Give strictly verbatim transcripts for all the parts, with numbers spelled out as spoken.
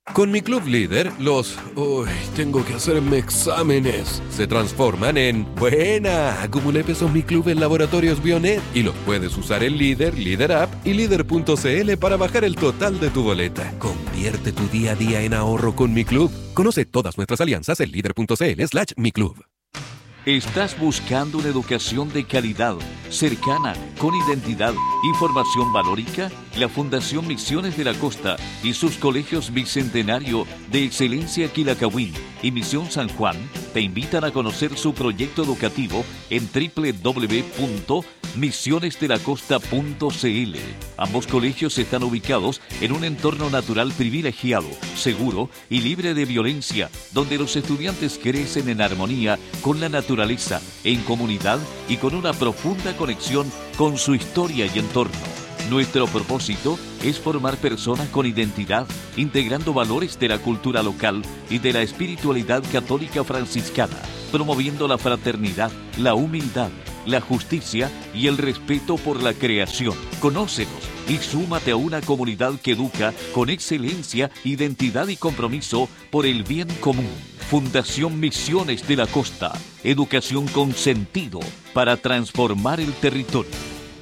Con mi Club Líder, los... Uy, tengo que hacerme exámenes. Se transforman en... ¡Buena! Acumulé pesos Mi Club en Laboratorios Bionet y los puedes usar en Líder, Líder App y Líder punto c l para bajar el total de tu boleta. Convierte tu día a día en ahorro con Mi Club. Conoce todas nuestras alianzas en líder punto c l slash mi club. ¿Estás buscando una educación de calidad, cercana, con identidad, información valórica? La Fundación Misiones de la Costa y sus colegios Bicentenario de Excelencia Quilacawil y Misión San Juan te invitan a conocer su proyecto educativo en doble u doble u doble u punto misiones de la costa punto c l. Ambos colegios están ubicados en un entorno natural privilegiado, seguro y libre de violencia, donde los estudiantes crecen en armonía con la naturaleza, en comunidad y con una profunda conexión con su historia y entorno. Nuestro propósito es formar personas con identidad, integrando valores de la cultura local y de la espiritualidad católica franciscana, promoviendo la fraternidad, la humildad, la justicia y el respeto por la creación. Conócenos y súmate a una comunidad que educa con excelencia, identidad y compromiso por el bien común. Fundación Misiones de la Costa. Educación con sentido para transformar el territorio.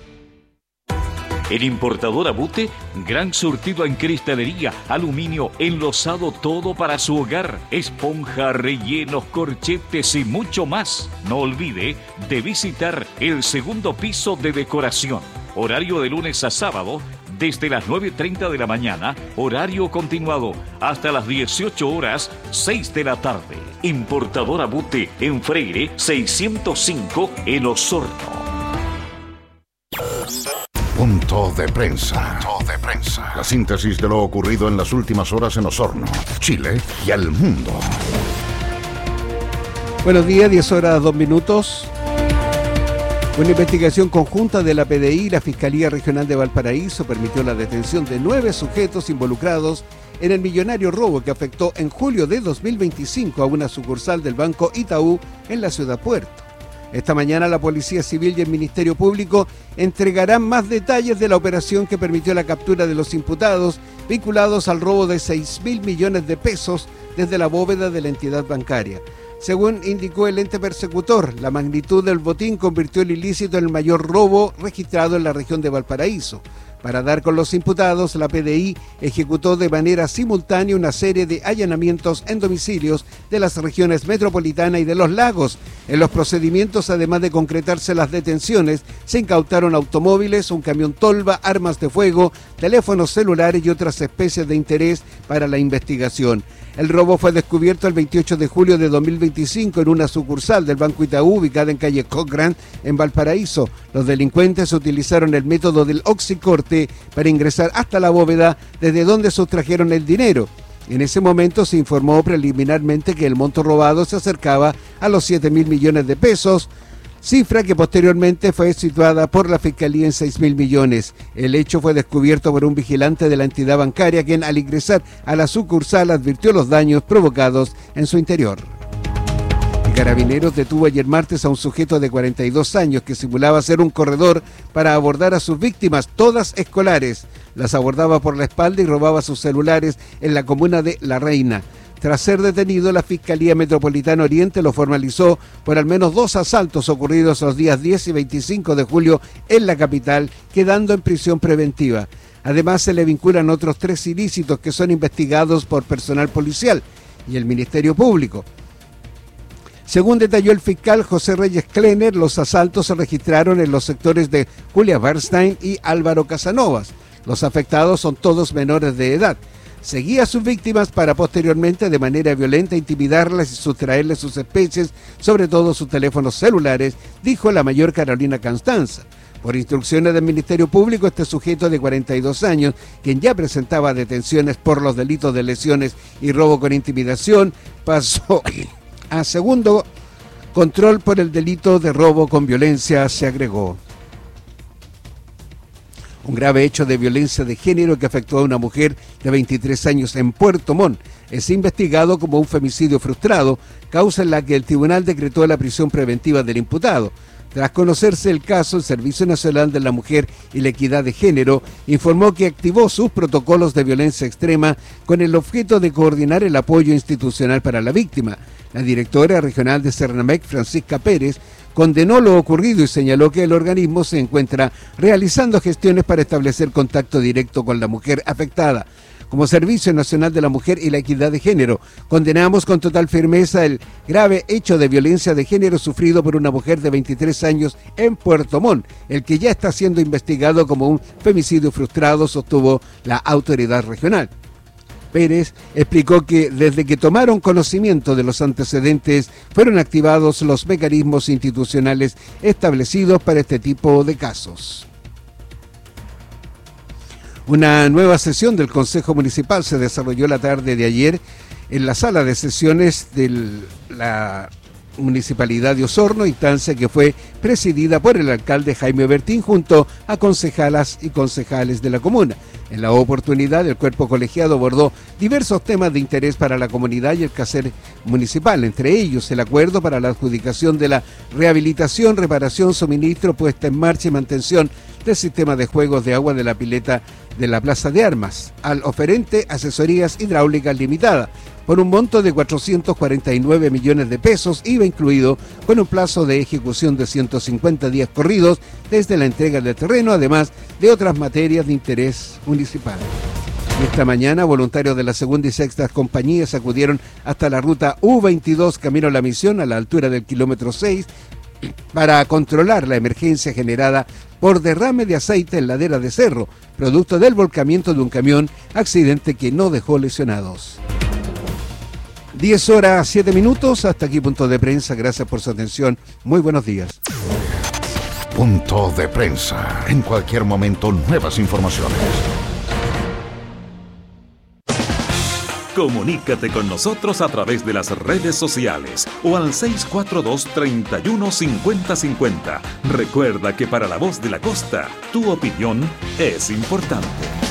El importador Abute, gran surtido en cristalería, aluminio, enlosado, todo para su hogar, esponja, rellenos, corchetes y mucho más. No olvide de visitar el segundo piso de decoración. Horario de lunes a sábado, desde las nueve y treinta de la mañana, horario continuado, hasta las dieciocho horas, seis de la tarde. Importador Abute en Freire seiscientos cinco en Osorno. Punto de prensa. Punto de prensa. La síntesis de lo ocurrido en las últimas horas en Osorno, Chile y el mundo. Buenos días, diez horas, dos minutos. Una investigación conjunta de la P D I y la Fiscalía Regional de Valparaíso permitió la detención de nueve sujetos involucrados en el millonario robo que afectó en julio de dos mil veinticinco a una sucursal del Banco Itaú en la ciudad Puerto. Esta mañana la Policía Civil y el Ministerio Público entregarán más detalles de la operación que permitió la captura de los imputados vinculados al robo de seis mil millones de pesos desde la bóveda de la entidad bancaria. Según indicó el ente persecutor, la magnitud del botín convirtió el ilícito en el mayor robo registrado en la región de Valparaíso. Para dar con los imputados, la P D I ejecutó de manera simultánea una serie de allanamientos en domicilios de las regiones metropolitana y de los lagos. En los procedimientos, además de concretarse las detenciones, se incautaron automóviles, un camión tolva, armas de fuego, teléfonos celulares y otras especies de interés para la investigación. El robo fue descubierto el veintiocho de julio de dos mil veinticinco en una sucursal del Banco Itaú ubicada en calle Cochrane, en Valparaíso. Los delincuentes utilizaron el método del oxicorte para ingresar hasta la bóveda, desde donde sustrajeron el dinero. En ese momento se informó preliminarmente que el monto robado se acercaba a los siete mil millones de pesos, cifra que posteriormente fue situada por la Fiscalía en seis mil millones. El hecho fue descubierto por un vigilante de la entidad bancaria, quien al ingresar a la sucursal advirtió los daños provocados en su interior. Carabineros detuvo ayer martes a un sujeto de cuarenta y dos años que simulaba ser un corredor para abordar a sus víctimas, todas escolares. Las abordaba por la espalda y robaba sus celulares en la comuna de La Reina. Tras ser detenido, la Fiscalía Metropolitana Oriente lo formalizó por al menos dos asaltos ocurridos los días diez y veinticinco de julio en la capital, quedando en prisión preventiva. Además, se le vinculan otros tres ilícitos que son investigados por personal policial y el Ministerio Público. Según detalló el fiscal José Reyes Kleiner, los asaltos se registraron en los sectores de Julia Bernstein y Álvaro Casanovas. Los afectados son todos menores de edad. Seguía a sus víctimas para posteriormente, de manera violenta, intimidarlas y sustraerles sus especies, sobre todo sus teléfonos celulares, dijo la mayor Carolina Constanza. Por instrucciones del Ministerio Público, este sujeto de cuarenta y dos años, quien ya presentaba detenciones por los delitos de lesiones y robo con intimidación, pasó a segundo control por el delito de robo con violencia, se agregó. Un grave hecho de violencia de género que afectó a una mujer de veintitrés años en Puerto Montt es investigado como un femicidio frustrado, causa en la que el tribunal decretó la prisión preventiva del imputado. Tras conocerse el caso, el Servicio Nacional de la Mujer y la Equidad de Género informó que activó sus protocolos de violencia extrema con el objeto de coordinar el apoyo institucional para la víctima. La directora regional de Cernamec, Francisca Pérez, condenó lo ocurrido y señaló que el organismo se encuentra realizando gestiones para establecer contacto directo con la mujer afectada. Como Servicio Nacional de la Mujer y la Equidad de Género, condenamos con total firmeza el grave hecho de violencia de género sufrido por una mujer de veintitrés años en Puerto Montt, el que ya está siendo investigado como un femicidio frustrado, sostuvo la autoridad regional. Pérez explicó que desde que tomaron conocimiento de los antecedentes fueron activados los mecanismos institucionales establecidos para este tipo de casos. Una nueva sesión del Consejo Municipal se desarrolló la tarde de ayer en la sala de sesiones de la Municipalidad de Osorno, instancia que fue presidida por el alcalde Jaime Bertín junto a concejalas y concejales de la comuna. En la oportunidad, el cuerpo colegiado abordó diversos temas de interés para la comunidad y el quehacer municipal, entre ellos el acuerdo para la adjudicación de la rehabilitación, reparación, suministro, puesta en marcha y mantención del sistema de juegos de agua de la pileta de la Plaza de Armas al oferente Asesorías Hidráulicas Limitada, por un monto de cuatrocientos cuarenta y nueve millones de pesos, I V A incluido, con un plazo de ejecución de ciento cincuenta días corridos desde la entrega del terreno, además de otras materias de interés municipal. Esta mañana, voluntarios de la segunda y sexta compañías acudieron hasta la ruta U veintidós camino a la Misión, a la altura del kilómetro seis, para controlar la emergencia generada por derrame de aceite en ladera de cerro, producto del volcamiento de un camión, accidente que no dejó lesionados. diez horas, siete minutos, hasta aquí Punto de Prensa, gracias por su atención, muy buenos días. Punto de Prensa, en cualquier momento nuevas informaciones. Comunícate con nosotros a través de las redes sociales o al seis cuatro dos, treinta y uno, cincuenta cincuenta. Recuerda que para La Voz de la Costa, tu opinión es importante.